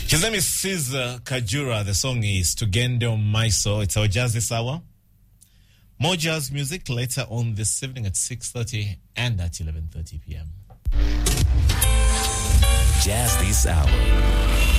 His name is Caesar Kajura. The song is Tugendo Maiso. It's our jazz this hour. More jazz music later on this evening at 6:30 and at 11:30 p.m. Jazz this hour.